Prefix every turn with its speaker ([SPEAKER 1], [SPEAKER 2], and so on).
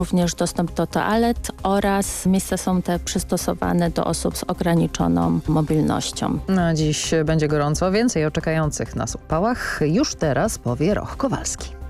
[SPEAKER 1] również dostęp do toalet oraz miejsca są te przystosowane do osób z ograniczoną mobilnością.
[SPEAKER 2] A dziś będzie gorąco. Więcej o czekających nas upałach już teraz powie Roch Kowalski.